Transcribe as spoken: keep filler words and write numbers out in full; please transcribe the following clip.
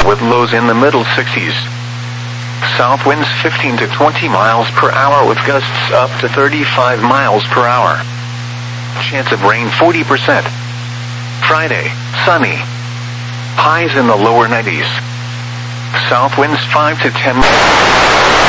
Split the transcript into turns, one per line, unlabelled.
with lows in the middle sixties. South winds fifteen to twenty miles per hour with gusts up to thirty-five miles per hour. Chance of rain forty percent. Friday, sunny. Highs in the lower nineties. South winds five to ten.